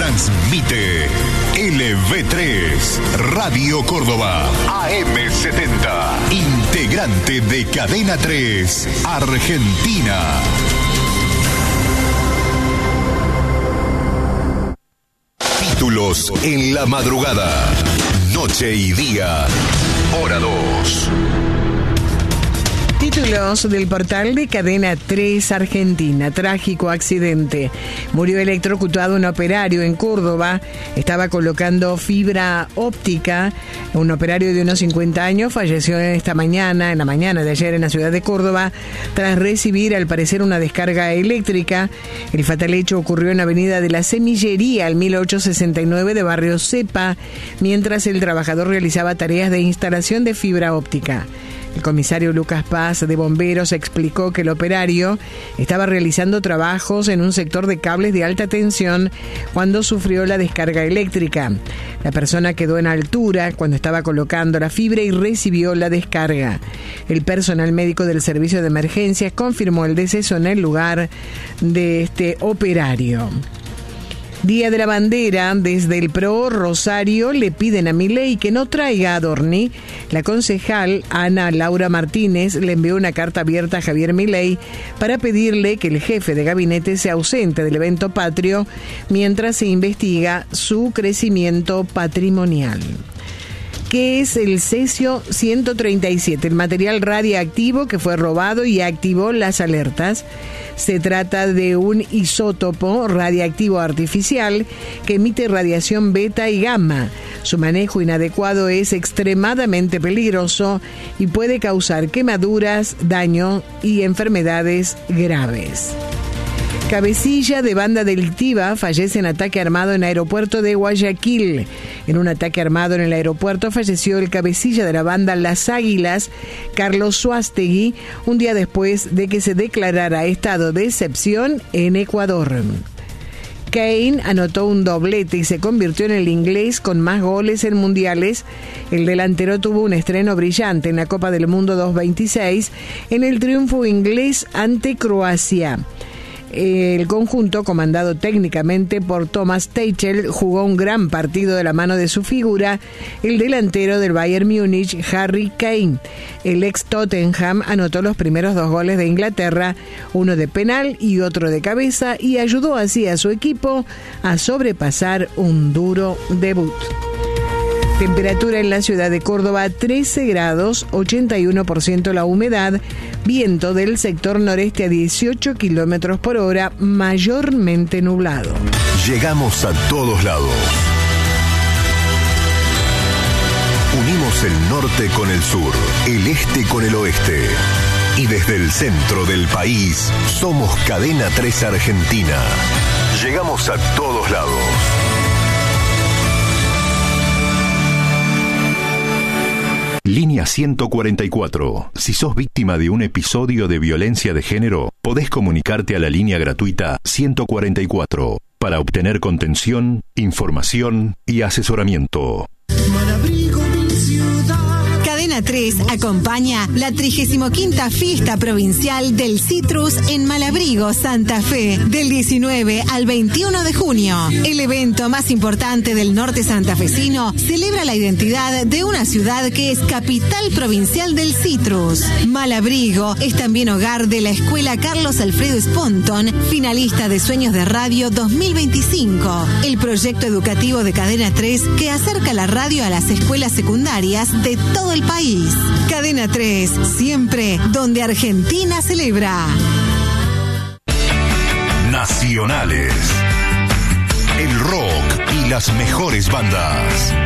Transmite LV3, Radio Córdoba, AM70, integrante de Cadena 3, Argentina. Títulos en la madrugada, noche y día, hora 2. Títulos del portal de Cadena 3 Argentina. Trágico accidente. Murió electrocutado un operario en Córdoba. Estaba colocando fibra óptica. Un operario de unos 50 años falleció en la mañana de ayer en la ciudad de Córdoba, tras recibir al parecer una descarga eléctrica. El fatal hecho ocurrió en Avenida de la Semillería, al 1869 de Barrio Cepa, mientras el trabajador realizaba tareas de instalación de fibra óptica. El comisario Lucas Paz de Bomberos explicó que el operario estaba realizando trabajos en un sector de cables de alta tensión cuando sufrió la descarga eléctrica. La persona quedó en altura cuando estaba colocando la fibra y recibió la descarga. El personal médico del servicio de emergencias confirmó el deceso en el lugar de este operario. Día de la Bandera. Desde el PRO Rosario le piden a Milei que no traiga a Dorni. La concejal Ana Laura Martínez le envió una carta abierta a Javier Milei para pedirle que el jefe de gabinete se ausente del evento patrio mientras se investiga su crecimiento patrimonial. ¿Qué es el cesio 137? El material radiactivo que fue robado y activó las alertas. Se trata de un isótopo radiactivo artificial que emite radiación beta y gamma. Su manejo inadecuado es extremadamente peligroso y puede causar quemaduras, daño y enfermedades graves. Cabecilla de banda delictiva fallece en ataque armado en aeropuerto de Guayaquil. En un ataque armado en el aeropuerto falleció el cabecilla de la banda Las Águilas, Carlos Suástegui, un día después de que se declarara estado de excepción en Ecuador. Kane anotó un doblete y se convirtió en el inglés con más goles en mundiales. El delantero tuvo un estreno brillante en la Copa del Mundo 2026 en el triunfo inglés ante Croacia. El conjunto, comandado técnicamente por Thomas Tuchel, jugó un gran partido de la mano de su figura, el delantero del Bayern Múnich, Harry Kane. El ex Tottenham anotó los primeros 2 goles de Inglaterra, uno de penal y otro de cabeza, y ayudó así a su equipo a sobrepasar un duro debut. Temperatura en la ciudad de Córdoba, 13 grados, 81% la humedad, viento del sector noreste a 18 kilómetros por hora, mayormente nublado. Llegamos a todos lados. Unimos el norte con el sur, el este con el oeste. Y desde el centro del país, somos Cadena 3 Argentina. Llegamos a todos lados. Línea 144. Si sos víctima de un episodio de violencia de género, podés comunicarte a la línea gratuita 144 para obtener contención, información y asesoramiento. Cadena 3 acompaña la 35ª Fiesta Provincial del Citrus en Malabrigo, Santa Fe, del 19 al 21 de junio. El evento más importante del norte santafesino celebra la identidad de una ciudad que es capital provincial del citrus. Malabrigo es también hogar de la Escuela Carlos Alfredo Sponton, finalista de Sueños de Radio 2025, el proyecto educativo de Cadena 3 que acerca la radio a las escuelas secundarias de todo el país. Cadena 3, siempre donde Argentina celebra. Nacionales. El rock y las mejores bandas.